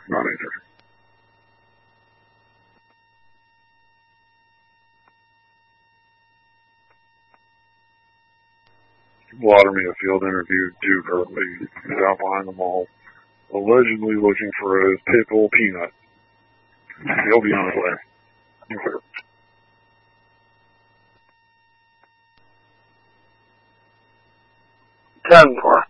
Not either. Laudermia field interviewed Duke Hurley. He's out behind the mall, allegedly looking for a Pitbull Peanut. He'll be on his way. 10-4.